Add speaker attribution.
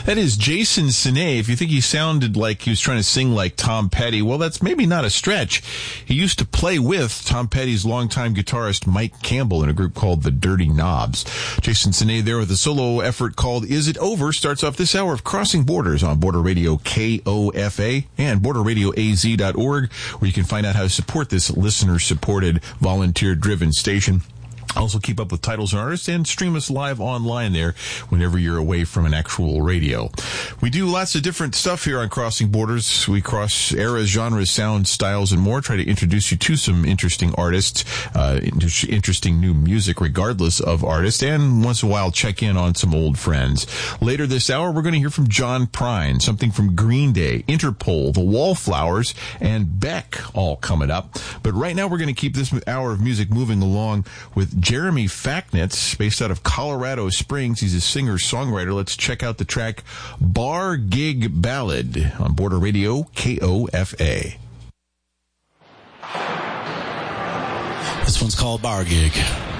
Speaker 1: That is Jason Siné. If you think he sounded like he was trying to sing like Tom Petty, well, that's maybe not a stretch. He used to play with Tom Petty's longtime guitarist Mike Campbell in a group called the Dirty Knobs. Jason Siné there with a solo effort called Is It Over starts off this hour of Crossing Borders on Border Radio KOFA and borderradioaz.org, where you can find out how to support this listener-supported, volunteer-driven station. Also keep up with titles and artists and stream us live online there whenever you're away from an actual radio. We do lots of different stuff here on Crossing Borders. We cross eras, genres, sounds, styles, and more. Try to introduce you to some interesting artists, interesting new music regardless of artist, and once in a while check in on some old friends. Later this hour, we're going to hear from John Prine, something from Green Day, Interpol, The Wallflowers, and Beck all coming up. But right now, we're going to keep this hour of music moving along with Jeremy Facknitz, based out of Colorado Springs. He's a singer-songwriter. Let's check out the track Bar Gig Ballad on Border Radio KOFA.
Speaker 2: This one's called Bar Gig.